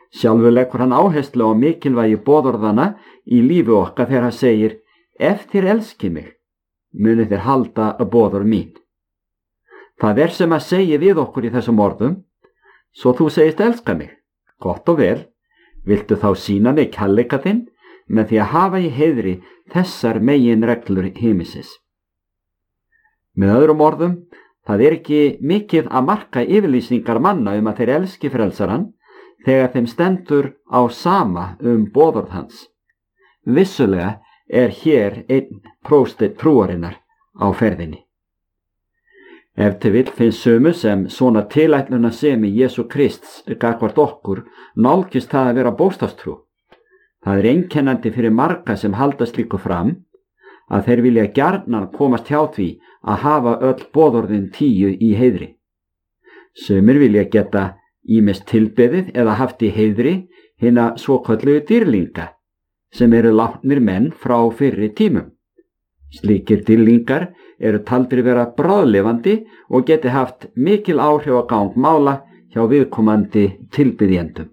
Sjálfur leggur hann áherslu á mikilvægi boðorðana í lífi okkar þegar hann segir: ef þér elskið mig, munið þér halda boðorð mín. Það sem að segja við okkur í þessum orðum: svo þú segist elska mig, gott og vel, viltu þá sýna mig kærleika þinn með því að hafa í heiðri þessar meginreglur himinsins. Með öðrum orðum, það ekki mikið að marka yfirlýsingar manna að þeir elski frelsarann þegar þeim stendur á sama boðorð hans. Vissulega hér einn prósteinn trúarinnar á ferðinni. Ef til vill finnst sömu sem svona tilætluna sem í Jesú Krists gagnvart okkur nálgist það að vera bókstafstrú. Það einkennandi fyrir marga sem halda slíku fram að þeir vilja gjarnan komast hjá því að hafa öll boðorðin 10 í heiðri. Sumir vilja geta ýmist tilbeðið eða haft í heiðri hina svokölluðu dýrlinga sem eru látnir menn frá fyrri tímum. Slíkir dýrlingar eru taldir vera bráðlifandi og geti haft mikil áhrif á gang mála hjá viðkomandi tilbiðjendum.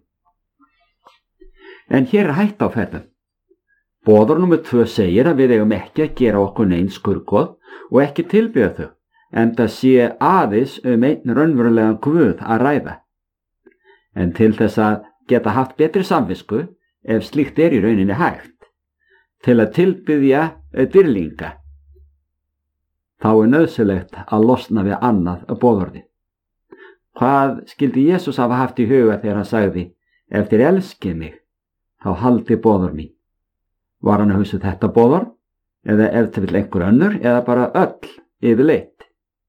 En hér hætta á ferðum. Boðorð númer 2 segir að við eigum ekki að gera okkur nein skurgoð og ekki tilbiðja þau, enda sé aðeins einn raunverulegan Guð að ræða. En til þess að geta haft betri samvisku, ef slíkt í rauninni hægt, til að tilbiðja dýrlinga, þá nauðsynlegt að losna við annað boðorði. Hvað skildi Jesús hafa haft í huga þegar hann sagði: ef þér elskið mig, þá haldi boðorð mín? Var hann að hugsa þetta boðorð, eða ef til vill einhver önnur, eða bara öll yfirleitt?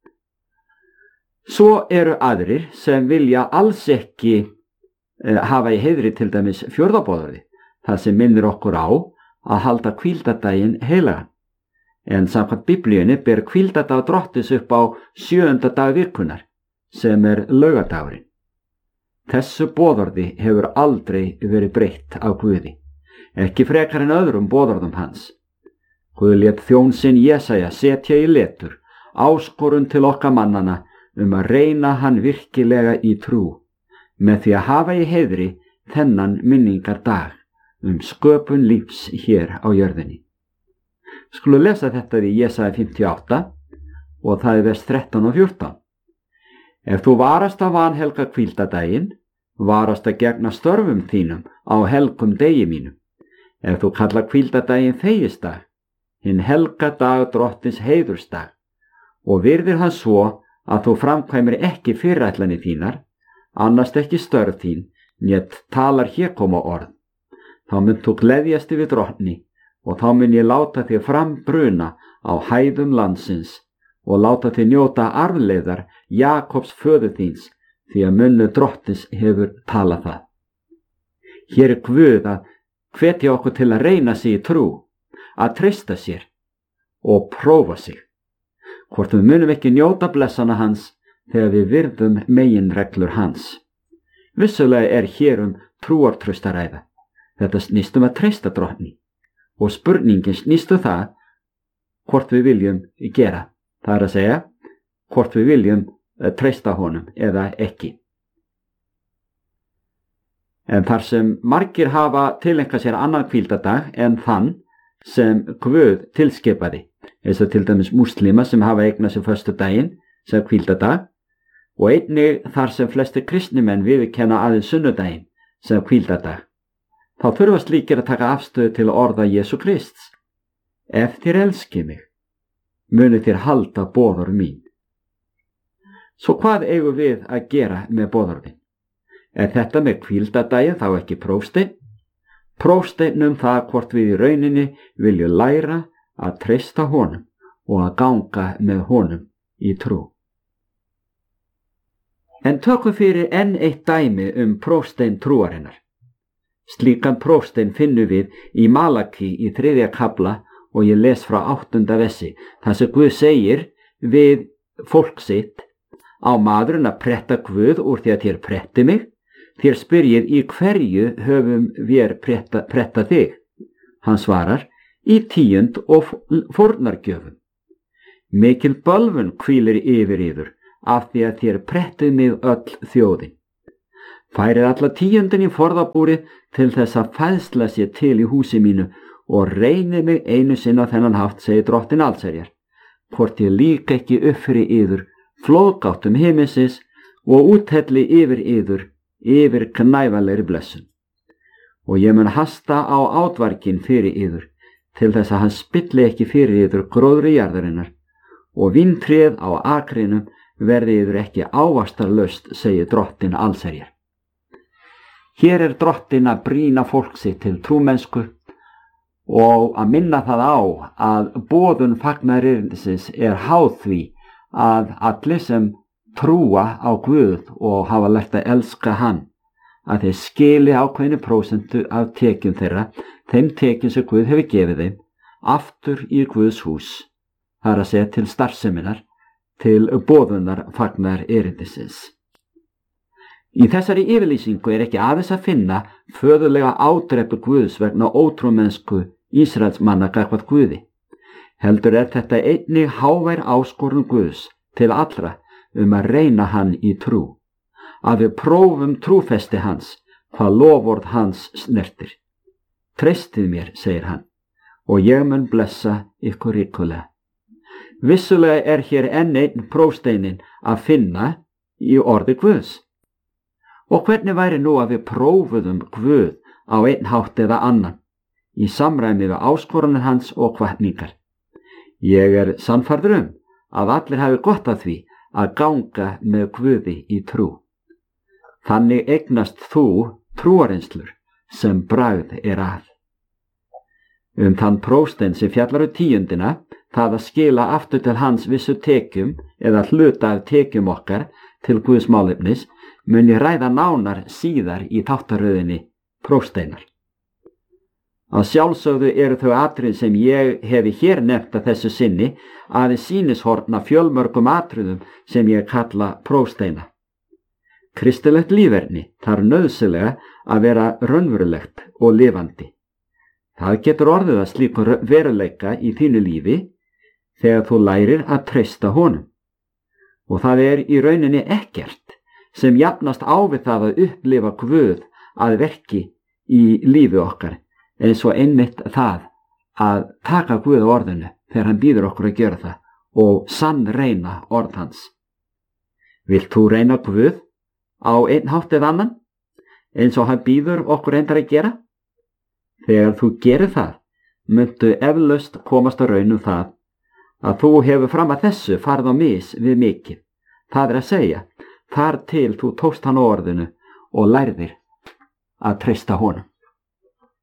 Svo eru aðrir sem vilja alls ekki hafa í heiðri til dæmis 4. boðorði, það sem minnir okkur á að halda hvíldardaginn heilagan. En samkvæmt Biblíunni ber hvíldardag Drottins upp á 7. dag vikunnar, sem laugardagurinn. Þessu boðorði hefur aldrei verið breytt af Guði, ekki frekar en öðrum boðorðum hans. Guð lét þjón sinn Jesaja setja í letur áskorun til okkar mannana að reyna hann virkilega í trú, með því að hafa í heiðri þennan minningardag sköpun lífs hér á jörðinni. Skulum lesa þetta í Jesaja 58 og það vers 13 og 14. Ef þú varast að vanhelga hvíldardaginn, varast að gegna störfum þínum á helgum degi mínum. Ef þú kallar hvíldardaginn þegisdag, hinn helga dag Drottins heiðursdag, og virðir hann svo að þú framkvæmir ekki fyrirætlanir þínar, annast ekki störf þín, nét talar hégóma orð, þá mun þú gleðjast yfir Drottni, og þá mun ég láta þig fram bruna á hæðum landsins og láta þig njóta arfleiðar Jakobs föður þíns, því að munnu Drottins hefur talað það. Hér Guð að hvetja okkur til að reyna sig í trú, að treysta sér og prófa sig, hvort við munum ekki njóta blessana hans þegar við virðum meginreglur hans. Vissulega hér trúartraust að ræða. Þetta snýst að treysta Drottni, og spurningin snýst það hvort við viljum gera, það að segja hvort við viljum treysta honum eða ekki. En þar sem margir hafa tileinkað sér annan hvíldardag en þann sem Guð tilskipaði, eins og til dæmis múslima sem hafa eignað sér föstudaginn sem hvíldardag, og einnig þar sem flestir kristnimenn viðurkenna aðeins sunnudaginn sem hvíldardag, þá þurfa slíkir að taka afstöðu til orða Jesú Krists. Ef þér elskið mig, munu þér halda boðorð mín. Svo hvað eigum við að gera með boðorðin? Þetta með hvíldardaginn þá ekki prófsteinn? Prófsteinn það hvort við í rauninni viljum læra að treysta honum og að ganga með honum í trú. En tökum fyrir enn eitt dæmi prófsteinn trúarinnar. Slíkan prófsteinn finnum við í Malaki í 3. kafla og ég les frá 8. versi, þar sem Guð segir við fólk sitt: á maðurinn að pretta Guð úr því að þér pretti mig? Þér spyrjið í hverju höfum við pretta þig? Hann svarar: í tíund og fórnargjöfum. Mikil bölvun hvílir yfir yður af því að þér prettið mig öll þjóðin. Færið alla tíundin í forðabúri til þess að fæðsla sé til í húsi mínu og reynið mig einu sinni á þennan hátt, segir Drottinn allsherjar, hvort ég líka ekki upp fyrir yður flóðgáttum himinsins og úthelli yfir yður yfir knæfanlegri blessun. Og ég mun hasta á átvarginn fyrir yður til þess að hann spilli ekki fyrir yður gróðri jarðarinnar og víntrið á akrinum verði yður ekki ávaxtarlaust, segir Drottinn allsherjar. Hér Drottinn að brýna fólk sitt til trúmennsku og að minna það á að boðun fagnaðarerindisins háð því að allir sem trúa á Guð og hafa lært að elska hann, að þeir skili ákveðnu prósentu af tekjum þeirra, þeim tekjum sem Guð hefur gefið þeim, aftur í Guðs hús, það að segja til starfseminar, til boðunar fagnaðarerindisins. Í þessari yfirlýsingu ekki aðeins að finna föðurlega ádrepu Guðs vegna ótrúmennsku Ísraels manna gagnvart Guði. Heldur þetta einnig hávær áskorun Guðs til allra að reyna hann í trú, að við prófum trúfesti hans, hvað loforð hans snertir. Treystið mér, segir hann, og ég mun blessa ykkur ríkulega. Vissulega hér enn einn prófsteinin að finna í orði Guðs. Og hvernig væri nú að við prófuðum Guð á einn hátt eða annan, í samræmi við áskorunir hans og hvatningar? Ég sannfærður að allir hafi gott af því að ganga með Guði í trú. Þannig eignast þú trúareinslur sem bragð að. Þann prófstein sem fjallar tíundina, það að skila aftur til hans vissu tekjum eða hluta af tekjum okkar til Guðs málefnis, mun ég ræða nánar síðar í þáttaröðinni prófsteinar. Að sjálfsögðu þau atriði sem ég hefi hér nefnt að þessu sinni aðeins sýnishorn af fjölmörgum atriðum sem ég kalla prófsteina. Kristilegt líferni þarf nauðsynlega að vera raunverulegt og lifandi. Það getur orðið að slíkur veruleika í þínu lífi þegar þú lærir að treysta honum. Og það í rauninni ekkert sem jafnast á við það að upplifa Guð að verki í lífi okkar, eins og einmitt það að taka Guð á orðinu þegar hann býður okkur að gera það og sannreyna orð hans. Vilt þú reyna Guð á einn hátt eða annan, eins og hann býður okkur reyndar að gera? Þegar þú gerir það, muntu eflaust komast að raun það að þú hefur fram að þessu farið á mis við mikið. Það að segja, þar til þú tókst hann á orðinu og lærðir að treysta honum.